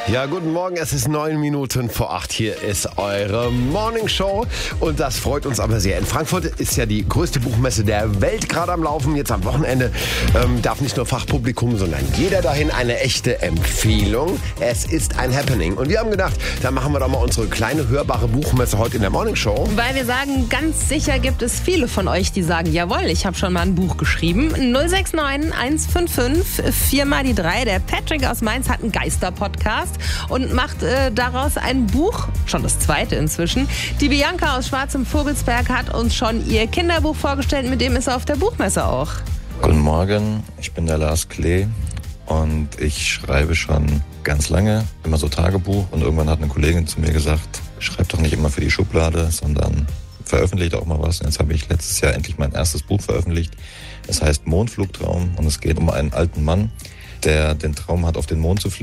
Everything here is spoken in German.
Ja, guten Morgen, es ist 9 Minuten vor 8. Hier ist eure Morning Show und das freut uns aber sehr. In Frankfurt ist ja die größte Buchmesse der Welt gerade am Laufen. Jetzt am Wochenende darf nicht nur Fachpublikum, sondern jeder dahin. Eine echte Empfehlung. Es ist ein Happening. Und wir haben gedacht, da machen wir doch mal unsere kleine hörbare Buchmesse heute in der Morning Show. Weil wir sagen, ganz sicher gibt es viele von euch, die sagen, jawohl, ich habe schon mal ein Buch geschrieben. 069 155 4 mal die 3. Der Patrick aus Mainz hat einen Geister-Podcast und macht daraus ein Buch, schon das zweite inzwischen. Die Bianca aus Schwarzem Vogelsberg hat uns schon ihr Kinderbuch vorgestellt, mit dem ist er auf der Buchmesse auch. Guten Morgen, ich bin der Lars Klee und ich schreibe schon ganz lange, immer so Tagebuch, und irgendwann hat eine Kollegin zu mir gesagt, schreib doch nicht immer für die Schublade, sondern veröffentlicht auch mal was. Und jetzt habe ich letztes Jahr endlich mein erstes Buch veröffentlicht. Es heißt Mondflugtraum und es geht um einen alten Mann, der den Traum hat, auf den Mond zu fliegen.